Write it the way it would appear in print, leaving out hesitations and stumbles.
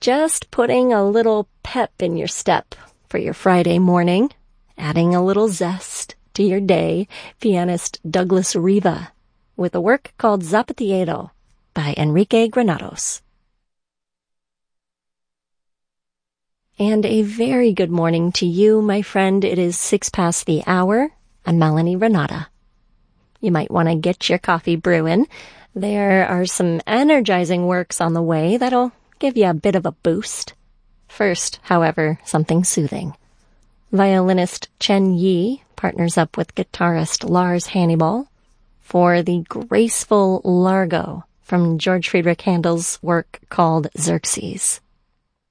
Just putting a little pep in your step for your Friday morning, adding a little zest to your day, pianist Douglas Riva, with a work called Zapatero by Enrique Granados. And a very good morning to you, my friend. It is 6 past the hour. I'm Melanie Renata. You might want to get your coffee brewing. There are some energizing works on the way that'll give you a bit of a boost. First, however, something soothing. Violinist Chen Yi partners up with guitarist Lars Hannibal for the graceful Largo from George Friedrich Handel's work called Xerxes.